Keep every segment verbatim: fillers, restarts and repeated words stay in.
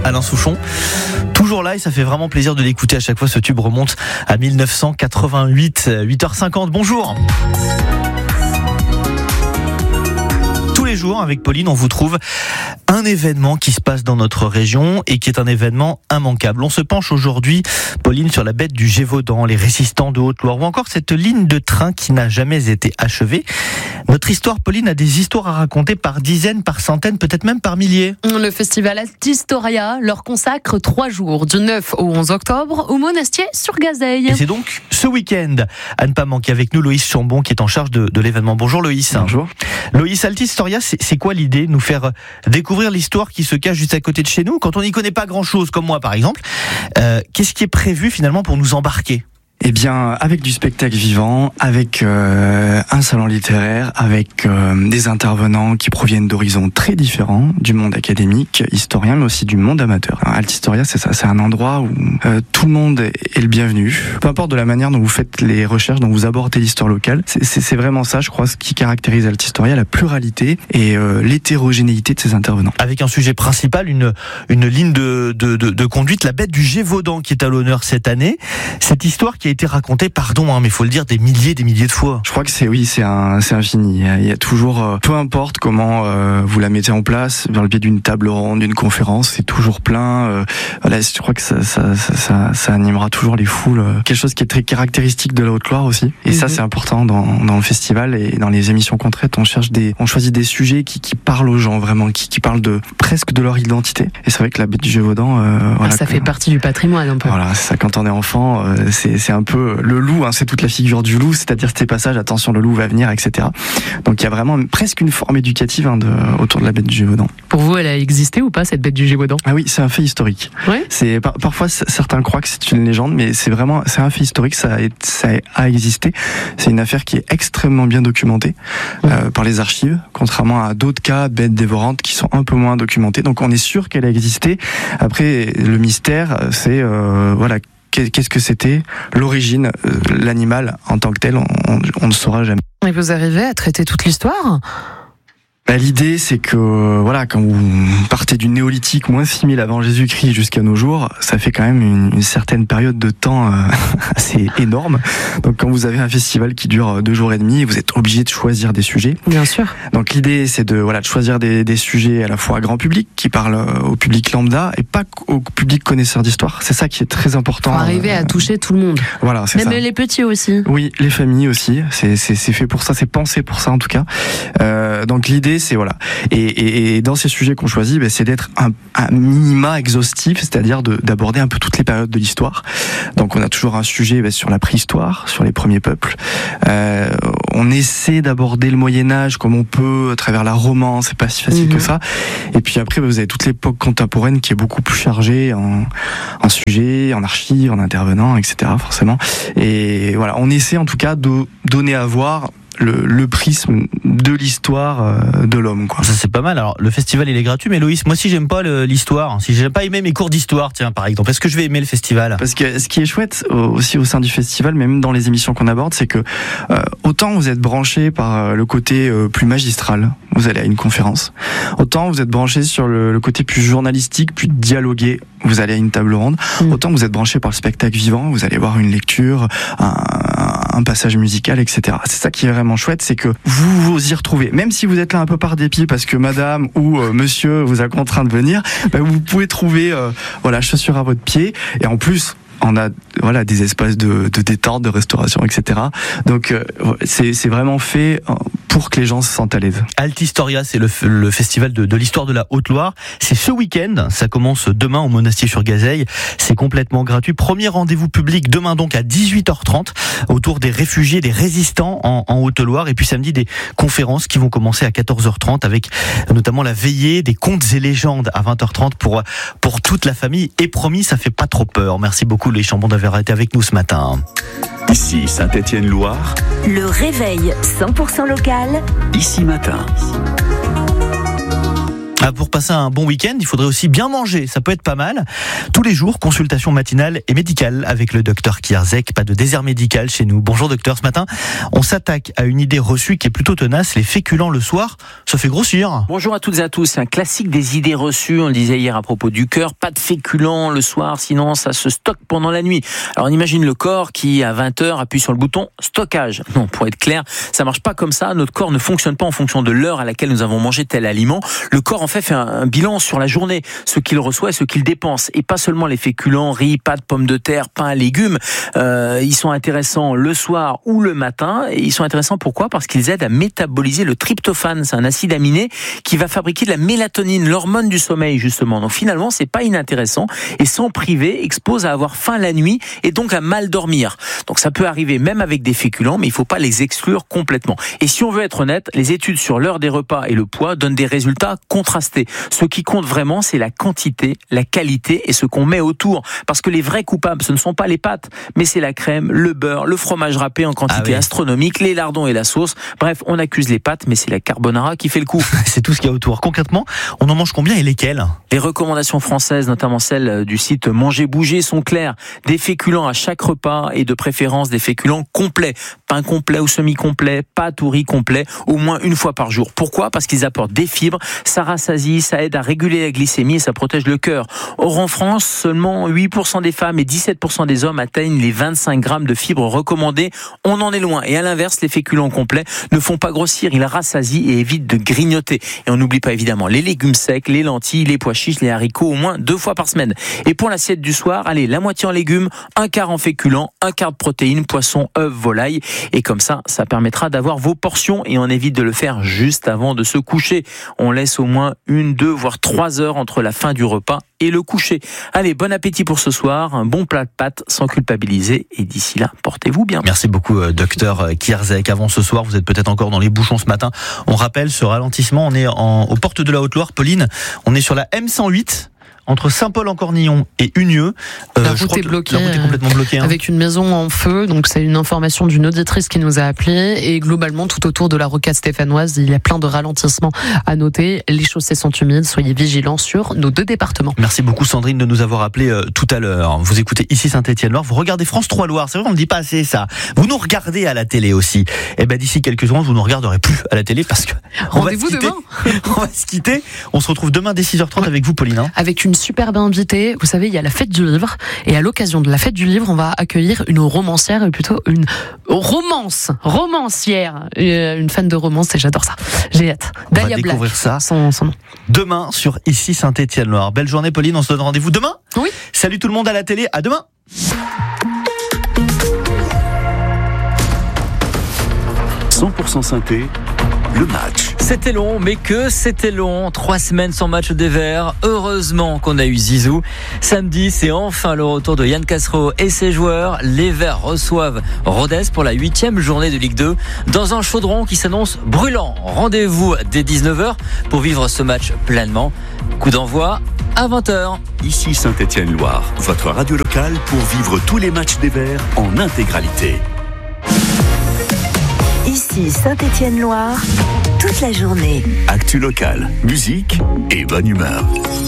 Alain Souchon. Toujours là et ça fait vraiment plaisir de l'écouter à chaque fois. Ce tube remonte à dix-neuf cent quatre-vingt-huit, huit heures cinquante. Bonjour. Tous les jours, avec Pauline, on vous trouve un événement qui se passe dans notre région et qui est un événement immanquable. On se penche aujourd'hui, Pauline, sur la bête du Gévaudan, les résistants de Haute-Loire, ou encore cette ligne de train qui n'a jamais été achevée. Notre histoire, Pauline, a des histoires à raconter par dizaines, par centaines, peut-être même par milliers. Le festival Altistoria leur consacre trois jours, du neuf au onze octobre, au Monastier-sur-Gazeille. Et c'est donc ce week-end, à ne pas manquer, avec nous Loïs Chambon, qui est en charge de, de l'événement. Bonjour Loïs. Bonjour. Loïs, Altistoria, c'est, c'est quoi l'idée ? Nous faire découvrir l'histoire qui se cache juste à côté de chez nous, quand on n'y connaît pas grand-chose, comme moi par exemple. Euh, qu'est-ce qui est prévu finalement pour nous embarquer ? Eh bien, avec du spectacle vivant, avec euh, un salon littéraire, avec euh, des intervenants qui proviennent d'horizons très différents, du monde académique, historien, mais aussi du monde amateur. Alors, Altistoria, c'est ça, c'est un endroit où euh, tout le monde est le bienvenu. Peu importe de la manière dont vous faites les recherches, dont vous abordez l'histoire locale, c'est, c'est, c'est vraiment ça, je crois, ce qui caractérise Altistoria, la pluralité et euh, l'hétérogénéité de ses intervenants. Avec un sujet principal, une, une ligne de, de, de, de conduite, la bête du Gévaudan qui est à l'honneur cette année. Cette histoire qui a été raconté, pardon, hein, mais il faut le dire, des milliers, des milliers de fois. Je crois que c'est oui, c'est un, c'est infini. Il y a toujours, euh, peu importe comment euh, vous la mettez en place, dans le biais d'une table ronde, d'une conférence, c'est toujours plein. Euh, voilà, je crois que ça, ça, ça, ça, ça animera toujours les foules. Quelque chose qui est très caractéristique de la Haute-Loire aussi. Et mm-hmm. ça, c'est important dans, dans le festival et dans les émissions qu'on traite. On cherche des, on choisit des sujets qui, qui parlent aux gens vraiment, qui, qui parlent de presque de leur identité. Et c'est vrai que la bête du Gévaudan, euh, voilà, ça que, fait partie du patrimoine un peu. Voilà, c'est ça. Quand on est enfant, euh, c'est, c'est un peu le loup, hein, c'est toute la figure du loup, c'est-à-dire ces passages, attention, le loup va venir, et cetera. Donc il y a vraiment presque une forme éducative hein, de, autour de la bête du Gévaudan. Pour vous, elle a existé ou pas, cette bête du Gévaudan ? Ah oui, c'est un fait historique. Ouais. C'est par, parfois certains croient que c'est une légende, mais c'est vraiment c'est un fait historique. Ça a, ça a existé. C'est une affaire qui est extrêmement bien documentée mmh. euh, par les archives, contrairement à d'autres cas de bêtes dévorantes qui sont un peu moins documentés. Donc on est sûr qu'elle a existé. Après, le mystère, c'est euh, voilà. Qu'est-ce que c'était ? L'origine, euh, l'animal en tant que tel, on, on, on ne saura jamais. Et vous arrivez à traiter toute l'histoire ? Bah, l'idée, c'est que voilà, quand vous partez du néolithique, moins six mille avant Jésus-Christ jusqu'à nos jours, ça fait quand même une, une certaine période de temps euh, assez énorme. Donc quand vous avez un festival qui dure deux jours et demi, vous êtes obligé de choisir des sujets. Bien sûr. Donc l'idée, c'est de voilà de choisir des, des sujets à la fois grand public, qui parlent au public lambda, et pas au public connaisseur d'histoire. C'est ça qui est très important. Pour arriver euh, à toucher tout le monde. Voilà, c'est Même ça. les petits aussi. Oui, les familles aussi. C'est, c'est, c'est fait pour ça, c'est pensé pour ça en tout cas. Euh, donc l'idée, c'est voilà. Et, et, et dans ces sujets qu'on choisit, ben, c'est d'être un, un minima exhaustif, c'est-à-dire de, d'aborder un peu toutes les périodes de l'histoire. Donc on a toujours un sujet ben, sur la préhistoire, sur les premiers peuples. Euh, on essaie d'aborder le Moyen-Âge comme on peut, à travers la romance, c'est pas si facile mmh. que ça. Et puis après, ben, vous avez toute l'époque contemporaine qui est beaucoup plus chargée en, en sujets, en archives, en intervenants, et cetera. Forcément. Et voilà, on essaie en tout cas de donner à voir Le, le prisme de l'histoire euh, de l'homme, quoi. Ça c'est pas mal. Alors le festival il est gratuit, mais Loïs, moi si j'aime pas le, l'histoire, si j'aime pas aimer mes cours d'histoire, tiens par exemple, est-ce que je vais aimer le festival ? Parce que ce qui est chouette aussi au sein du festival, même dans les émissions qu'on aborde, c'est que euh, autant vous êtes branché par le côté euh, plus magistral, vous allez à une conférence, autant vous êtes branché sur le, le côté plus journalistique, plus dialogué, vous allez à une table ronde, mmh. autant vous êtes branché par le spectacle vivant, vous allez voir une lecture, un, un passage musical, et cetera. C'est ça qui est vraiment chouette, c'est que vous vous y retrouvez. Même si vous êtes là un peu par dépit parce que madame ou euh, monsieur vous a contraint de venir, bah, vous pouvez trouver euh, voilà, chaussures à votre pied. Et en plus, on a voilà des espaces de, de détente, de restauration, et cetera. Donc euh, c'est, c'est vraiment fait pour que les gens se sentent à l'aise. Altistoria, c'est le, le festival de, de l'histoire de la Haute-Loire. C'est ce week-end, ça commence demain au Monastier-sur-Gazeille. C'est complètement gratuit. Premier rendez-vous public demain donc à dix-huit heures trente autour des réfugiés, des résistants en, en Haute-Loire. Et puis samedi, des conférences qui vont commencer à quatorze heures trente avec notamment la veillée des contes et légendes à vingt heures trente pour, pour toute la famille. Et promis, ça fait pas trop peur. Merci beaucoup les Chambon d'avoir été avec nous ce matin. Ici Saint-Étienne-Loire. Le réveil cent pour cent local. Ici matin. Ah, pour passer un bon week-end, il faudrait aussi bien manger, ça peut être pas mal. Tous les jours, consultation matinale et médicale avec le docteur Kierzek. Pas de désert médical chez nous. Bonjour docteur, ce matin, on s'attaque à une idée reçue qui est plutôt tenace, les féculents le soir, ça fait grossir. Bonjour à toutes et à tous, c'est un classique des idées reçues, on le disait hier à propos du cœur, pas de féculents le soir, sinon ça se stocke pendant la nuit. Alors on imagine le corps qui à vingt heures appuie sur le bouton stockage. Non, pour être clair, ça marche pas comme ça, notre corps ne fonctionne pas en fonction de l'heure à laquelle nous avons mangé tel aliment. Le corps en fait fait un, un bilan sur la journée, ce qu'il reçoit et ce qu'il dépense, et pas seulement les féculents, riz, pâtes, pommes de terre, pain, légumes. Euh, ils sont intéressants le soir ou le matin, et ils sont intéressants pourquoi ? Parce qu'ils aident à métaboliser le tryptophane, c'est un acide aminé qui va fabriquer de la mélatonine, l'hormone du sommeil justement. Donc finalement, c'est pas inintéressant, et s'en priver expose à avoir faim la nuit et donc à mal dormir. Donc ça peut arriver même avec des féculents, mais il faut pas les exclure complètement. Et si on veut être honnête, les études sur l'heure des repas et le poids donnent des résultats contrastés. Ce qui compte vraiment, c'est la quantité, la qualité et ce qu'on met autour. Parce que les vrais coupables, ce ne sont pas les pâtes, mais c'est la crème, le beurre, le fromage râpé en quantité ah oui. astronomique, les lardons et la sauce. Bref, on accuse les pâtes, mais c'est la carbonara qui fait le coup. C'est tout ce qu'il y a autour. Concrètement, on en mange combien et lesquels ? Les recommandations françaises, notamment celles du site Manger Bouger, sont claires. Des féculents à chaque repas et de préférence des féculents complets. Pain complet ou semi-complet, pâtes ou riz complet, au moins une fois par jour. Pourquoi ? Parce qu'ils apportent des fibres, ça rassasie, ça aide à réguler la glycémie et ça protège le cœur. Or en France, seulement huit pour cent des femmes et dix-sept pour cent des hommes atteignent les vingt-cinq grammes de fibres recommandées. On en est loin. Et à l'inverse, les féculents complets ne font pas grossir, ils rassasient et évitent de grignoter. Et on n'oublie pas évidemment les légumes secs, les lentilles, les pois chiches, les haricots, au moins deux fois par semaine. Et pour l'assiette du soir, allez, la moitié en légumes, un quart en féculents, un quart de protéines, poisson, œufs, volaille. Et comme ça, ça permettra d'avoir vos portions et on évite de le faire juste avant de se coucher. On laisse au moins une, deux, voire trois heures entre la fin du repas et le coucher. Allez, bon appétit pour ce soir, un bon plat de pâtes sans culpabiliser et d'ici là, portez-vous bien. Merci beaucoup docteur Kierzek. Avant ce soir, vous êtes peut-être encore dans les bouchons ce matin. On rappelle ce ralentissement, on est en, aux portes de la Haute-Loire. Pauline, on est sur la M cent huit. Entre Saint-Paul-en-Cornillon et Unieux. Euh, la route est bloquée. La route est complètement bloquée. Hein. Avec une maison en feu, donc c'est une information d'une auditrice qui nous a appelé. Et globalement, tout autour de la rocade stéphanoise, il y a plein de ralentissements à noter. Les chaussées sont humides, soyez vigilants sur nos deux départements. Merci beaucoup Sandrine de nous avoir appelé euh, tout à l'heure. Vous écoutez ici Saint-Étienne-Loire, vous regardez France trois Loire. C'est vrai qu'on ne dit pas assez ça. Vous nous regardez à la télé aussi. Et ben d'ici quelques secondes, vous ne regarderez plus à la télé parce que rendez-vous demain. On va se quitter. On se retrouve demain dès six heures trente avec vous Pauline. Hein. Avec une superbe invitée. Vous savez, il y a la fête du livre et à l'occasion de la fête du livre, on va accueillir une romancière, ou plutôt une romance, romancière, une fan de romance et j'adore ça. J'ai hâte. Dalia Black. On va découvrir ça son, son nom. Demain sur ici Saint-Étienne-Loire. Belle journée Pauline, on se donne rendez-vous demain. Oui. Salut tout le monde à la télé, à demain. cent pour cent Synthé, le match. C'était long, mais que c'était long. Trois semaines sans match des Verts. Heureusement qu'on a eu Zizou. Samedi, c'est enfin le retour de Yann Castro et ses joueurs. Les Verts reçoivent Rodez pour la huitième journée de Ligue deux dans un chaudron qui s'annonce brûlant. Rendez-vous dès dix-neuf heures pour vivre ce match pleinement. Coup d'envoi à vingt heures. Ici Saint-Étienne-Loire, votre radio locale pour vivre tous les matchs des Verts en intégralité. Ici Saint-Étienne-Loire, toute la journée. Actu locale, musique et bonne humeur.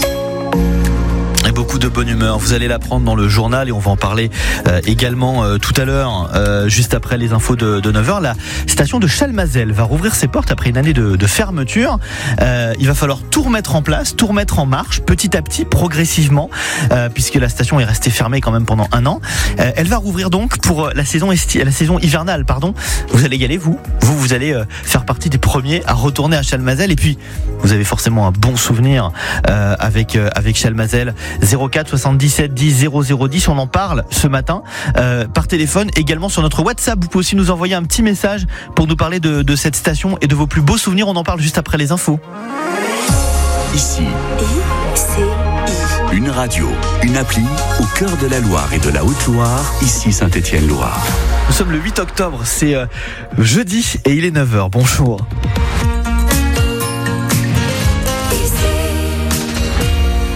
Et beaucoup de bonne humeur. Vous allez l'apprendre dans le journal et on va en parler euh, également euh, tout à l'heure, euh, juste après les infos de, de neuf heures. La station de Chalmazel va rouvrir ses portes après une année de, de fermeture. Euh, il va falloir tout remettre en place, tout remettre en marche, petit à petit, progressivement, euh, puisque la station est restée fermée quand même pendant un an. Euh, elle va rouvrir donc pour la saison, esti- la saison hivernale. Pardon. Vous allez y aller, vous Vous, vous allez euh, faire partie des premiers à retourner à Chalmazel. Et puis, vous avez forcément un bon souvenir euh, avec, euh, avec Chalmazel. zéro quatre soixante-dix-sept dix zéro zéro dix, on en parle ce matin euh, par téléphone, également sur notre WhatsApp. Vous pouvez aussi nous envoyer un petit message pour nous parler de, de cette station et de vos plus beaux souvenirs. On en parle juste après les infos. Ici, I C I. Une radio, une appli au cœur de la Loire et de la Haute-Loire, ici Saint-Étienne-Loire. Nous sommes le huit octobre, c'est euh, jeudi et il est neuf heures. Bonjour.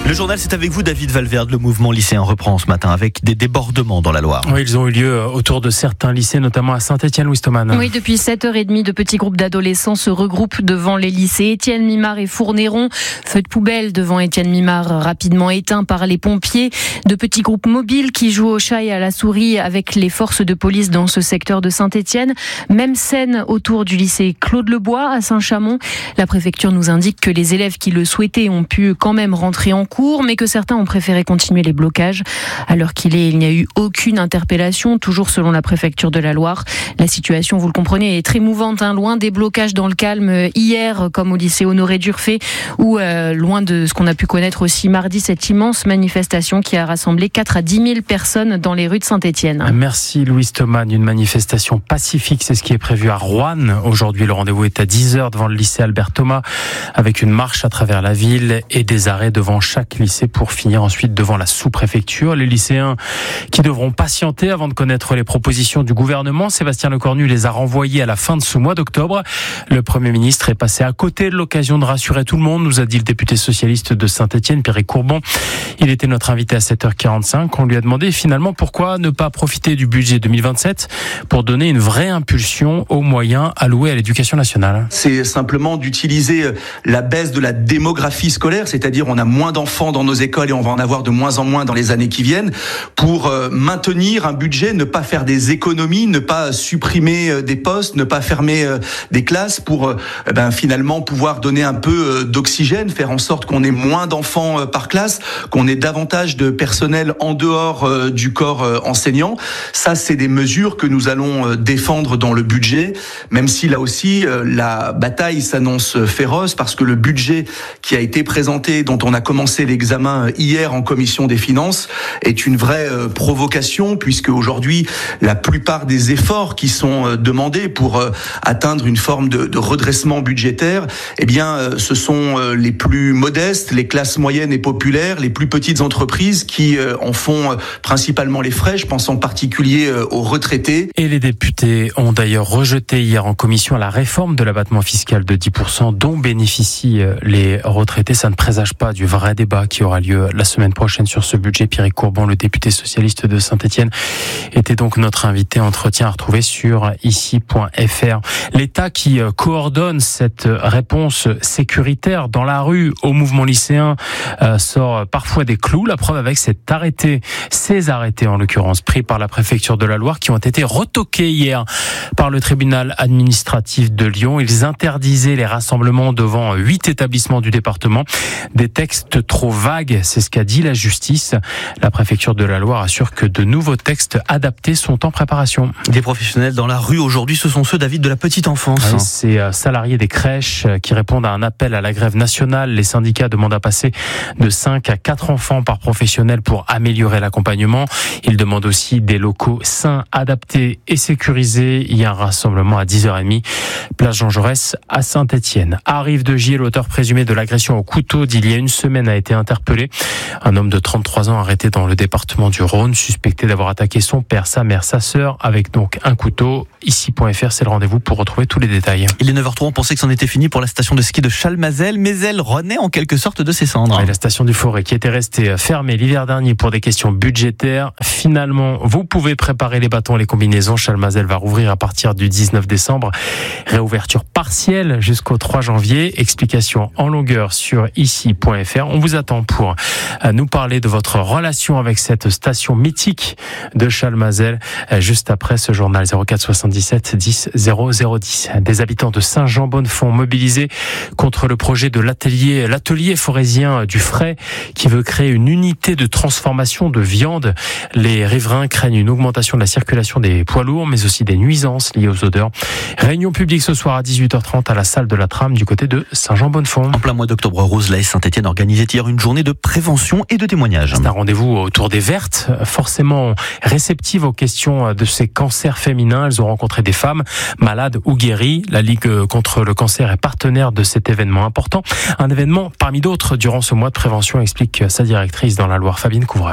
Le journal, c'est avec vous, David Valverde. Le mouvement lycéen reprend ce matin avec des débordements dans la Loire. Oui, ils ont eu lieu autour de certains lycées, notamment à Saint-Étienne, Louis Thoman. Oui, depuis sept heures trente, de petits groupes d'adolescents se regroupent devant les lycées Étienne Mimard et Fournéron. Feu de poubelle devant Étienne Mimard, rapidement éteint par les pompiers. De petits groupes mobiles qui jouent au chat et à la souris avec les forces de police dans ce secteur de Saint-Étienne. Même scène autour du lycée Claude Lebois à Saint-Chamond. La préfecture nous indique que les élèves qui le souhaitaient ont pu quand même rentrer en cours, mais que certains ont préféré continuer les blocages. À l'heure qu'il est, il n'y a eu aucune interpellation, toujours selon la préfecture de la Loire. La situation, vous le comprenez, est très mouvante, hein, loin des blocages dans le calme hier, comme au lycée Honoré d'Urfé, ou euh, loin de ce qu'on a pu connaître aussi mardi, cette immense manifestation qui a rassemblé quatre à dix mille personnes dans les rues de Saint-Étienne. Merci Louis Thoman. Une manifestation pacifique, c'est ce qui est prévu à Roanne. Aujourd'hui, le rendez-vous est à dix heures devant le lycée Albert Thomas, avec une marche à travers la ville et des arrêts devant chaque lycée pour finir ensuite devant la sous-préfecture. Les lycéens qui devront patienter avant de connaître les propositions du gouvernement. Sébastien Lecornu les a renvoyés à la fin de ce mois d'octobre. Le Premier ministre est passé à côté de l'occasion de rassurer tout le monde, nous a dit le député socialiste de Saint-Étienne, Pierrick Courbon. Il était notre invité à sept heures quarante-cinq. On lui a demandé finalement pourquoi ne pas profiter du budget deux mille vingt-sept pour donner une vraie impulsion aux moyens alloués à l'éducation nationale. C'est simplement d'utiliser la baisse de la démographie scolaire, c'est-à-dire on a moins d'enfants dans nos écoles et on va en avoir de moins en moins dans les années qui viennent, pour maintenir un budget, ne pas faire des économies, ne pas supprimer des postes, ne pas fermer des classes, pour ben, finalement pouvoir donner un peu d'oxygène, faire en sorte qu'on ait moins d'enfants par classe, qu'on ait davantage de personnel en dehors du corps enseignant. Ça, c'est des mesures que nous allons défendre dans le budget, même si là aussi la bataille s'annonce féroce, parce que le budget qui a été présenté, dont on a commencé l'examen hier en commission des finances, est une vraie provocation, puisque aujourd'hui la plupart des efforts qui sont demandés pour atteindre une forme de, de redressement budgétaire, eh bien ce sont les plus modestes, les classes moyennes et populaires, les plus petites entreprises qui en font principalement les frais. Je pense en particulier aux retraités. Et les députés ont d'ailleurs rejeté hier en commission la réforme de l'abattement fiscal de dix pour cent dont bénéficient les retraités. Ça ne présage pas du vrai débat qui aura lieu la semaine prochaine sur ce budget. Pierrick Courbon, le député socialiste de Saint-Étienne, était donc notre invité. Entretien à retrouver sur ici point f r. L'État qui coordonne cette réponse sécuritaire dans la rue au mouvement lycéen euh, sort parfois des clous. La preuve avec cet arrêté, ces arrêtés en l'occurrence pris par la préfecture de la Loire, qui ont été retoqués hier par le tribunal administratif de Lyon. Ils interdisaient les rassemblements devant huit établissements du département. Des textes trop vagues, c'est ce qu'a dit la justice. La préfecture de la Loire assure que de nouveaux textes adaptés sont en préparation. Des professionnels dans la rue aujourd'hui, ce sont ceux, David, de la petite enfance. Oui, ces salariés des crèches qui répondent à un appel à la grève nationale. Les syndicats demandent à passer de cinq à quatre enfants par professionnel pour améliorer l'accompagnement. Ils demandent aussi des locaux sains, adaptés et sécurisés. Il y a un rassemblement à dix heures trente, place Jean Jaurès à Saint-Étienne. Arrive de Gier, l'auteur présumé de l'agression au couteau d'il y a une semaine a été interpellé. Un homme de trente-trois ans arrêté dans le département du Rhône, suspecté d'avoir attaqué son père, sa mère, sa sœur, avec donc un couteau. ici point f r, c'est le rendez-vous pour retrouver tous les détails. Il est neuf heures trois, on pensait que c'en était fini pour la station de ski de Chalmazel, mais elle renaît en quelque sorte de ses cendres. Et la station du Forêt qui était restée fermée l'hiver dernier pour des questions budgétaires. Finalement, vous pouvez préparer les bâtons et les combinaisons. Chalmazel va rouvrir à partir du dix-neuf décembre. Réouverture partielle jusqu'au trois janvier. Explication en longueur sur ici point f r. On vous attend pour nous parler de votre relation avec cette station mythique de Chalmazel juste après ce journal. Zéro quatre soixante-dix-sept dix zéro zéro dix. Des habitants de Saint-Jean-Bonnefond mobilisés contre le projet de l'atelier, l'atelier forésien du Fray qui veut créer une unité de transformation de viande. Les riverains craignent une augmentation de la circulation des poids lourds, mais aussi des nuisances liées aux odeurs. Réunion publique ce soir à dix-huit heures trente à la salle de la Trame du côté de Saint-Jean-Bonnefond. En plein mois d'octobre rose, l'A S Saint-Étienne organisait hier une journée de prévention et de témoignage. C'est un rendez-vous autour des Vertes, forcément réceptives aux questions de ces cancers féminins. Elles ont rencontré des femmes malades ou guéries. La Ligue contre le cancer est partenaire de cet événement important. Un événement parmi d'autres durant ce mois de prévention, explique sa directrice dans la Loire, Fabienne Couvreur.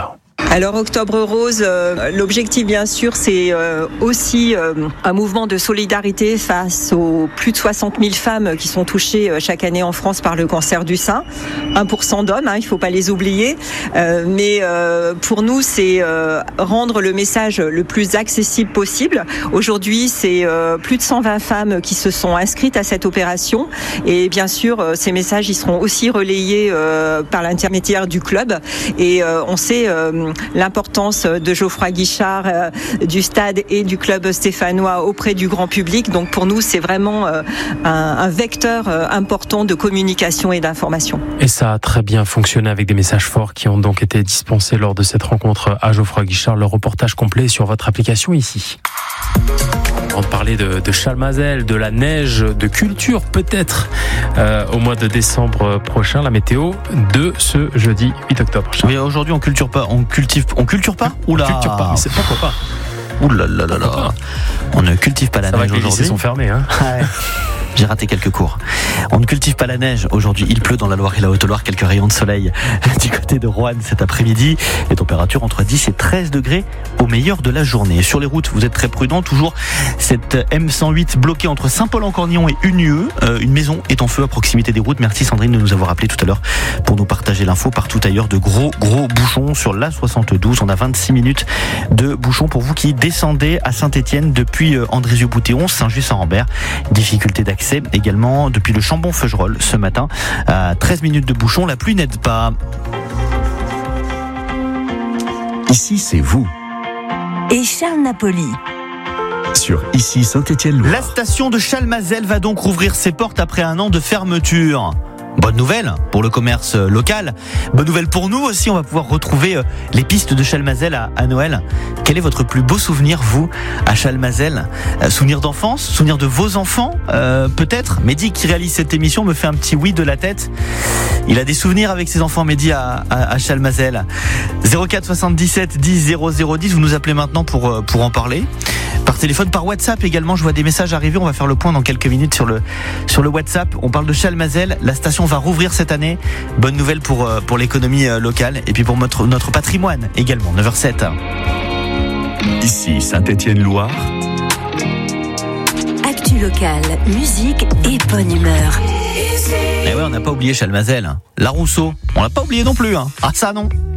Alors Octobre Rose, euh, l'objectif bien sûr c'est euh, aussi euh, un mouvement de solidarité face aux plus de soixante mille femmes qui sont touchées euh, chaque année en France par le cancer du sein. un pour cent d'hommes, hein, il ne faut pas les oublier. Euh, mais euh, pour nous c'est euh, rendre le message le plus accessible possible. Aujourd'hui c'est euh, plus de cent vingt femmes qui se sont inscrites à cette opération et bien sûr euh, ces messages ils seront aussi relayés euh, par l'intermédiaire du club et euh, on sait euh, l'importance de Geoffroy Guichard, euh, du stade et du club stéphanois auprès du grand public. Donc pour nous, c'est vraiment euh, un, un vecteur euh, important de communication et d'information. Et ça a très bien fonctionné avec des messages forts qui ont donc été dispensés lors de cette rencontre à Geoffroy Guichard. Le reportage complet sur votre application ici. On va parler de, de Chalmazel, de la neige, de culture peut-être euh, au mois de décembre prochain. La météo de ce jeudi huit octobre. Mais aujourd'hui on culture pas, on cultive, on culture pas. Oula. On culture pas, mais c'est pourquoi pas. Ouh là là là là. On ne cultive pas la Ça neige va, les aujourd'hui. lycées sont fermés, hein. Ouais. J'ai raté quelques cours. On ne cultive pas la neige. Aujourd'hui, il pleut dans la Loire et la Haute-Loire. Quelques rayons de soleil du côté de Roanne cet après-midi. Les températures entre dix et treize degrés au meilleur de la journée. Sur les routes, vous êtes très prudents. Toujours cette M cent huit bloquée entre Saint-Paul-en-Cornillon et Unieux. Euh, une maison est en feu à proximité des routes. Merci Sandrine de nous avoir appelé tout à l'heure pour nous partager l'info. Partout ailleurs, de gros, gros bouchons sur l'A soixante-douze. On a vingt-six minutes de bouchons pour vous qui descendez à Saint-Étienne depuis Andrézieux-Boutéon, Saint-Just-Saint-Rambert. Difficulté d'accès également depuis le Chambon-Feugerolles ce matin. À treize minutes de bouchon, la pluie n'aide pas. Ici, c'est vous. Et Charles Napoli. Sur Ici Saint-Étienne-Loire. La station de Chalmazel va donc rouvrir ses portes après un an de fermeture. Bonne nouvelle pour le commerce local. Bonne nouvelle pour nous aussi, on va pouvoir retrouver les pistes de Chalmazel à, à Noël. Quel est votre plus beau souvenir, vous, à Chalmazel ? euh, Souvenir d'enfance ? Souvenir de vos enfants euh, peut-être ? Mehdi qui réalise cette émission me fait un petit oui de la tête. Il a des souvenirs avec ses enfants, Mehdi, à, à, à Chalmazel. zéro quatre soixante-dix-sept dix zéro zéro dix, vous nous appelez maintenant pour, pour en parler. Par téléphone, par WhatsApp également, je vois des messages arriver. On va faire le point dans quelques minutes sur le, sur le WhatsApp. On parle de Chalmazel. La station va rouvrir cette année. Bonne nouvelle pour, pour l'économie locale et puis pour notre, notre patrimoine également. neuf heures sept. Ici Saint-Étienne-Loire. Actu locale, musique et bonne humeur. Eh ouais, on n'a pas oublié Chalmazel. La Rousseau, on l'a pas oublié non plus. Hein. Ah ça non.